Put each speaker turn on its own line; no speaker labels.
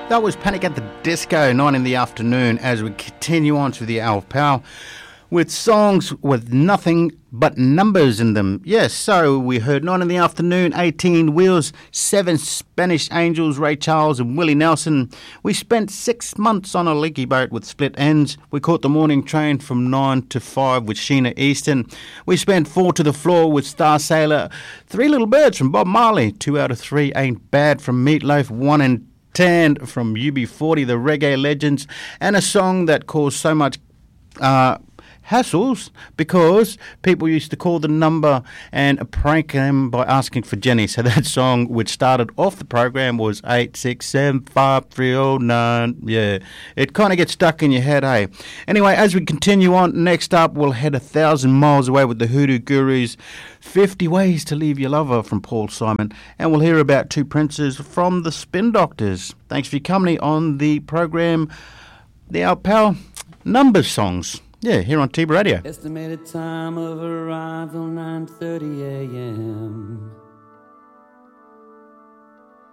That was Panic at the Disco, 9 in the afternoon, as we continue on to the Hour of Power with songs with nothing but numbers in them. Yes, so we heard 9 in the afternoon, 18 Wheels, 7 Spanish Angels, Ray Charles and Willie Nelson. We spent 6 months on a leaky boat with split ends. We caught the morning train from 9 to 5 with Sheena Easton. We spent 4 to the floor with Star Sailor. 3 Little Birds from Bob Marley. 2 out of 3 Ain't Bad from Meatloaf. 1 and 10 from UB40, the reggae legends, and a song that caused so much hassles because people used to call the number and prank them by asking for Jenny. So that song, which started off the program, was 8675309. Yeah, it kind of gets stuck in your head, eh? Anyway, as we continue on, next up we'll head 1,000 miles away with the Hoodoo Gurus. 50 Ways to Leave Your Lover from Paul Simon, and we'll hear about 2 princes from the Spin Doctors. Thanks for your company on the program, the Our Power Numbers Songs. Yeah, here on Tiba Radio.
Estimated time of arrival 9:30 a.m.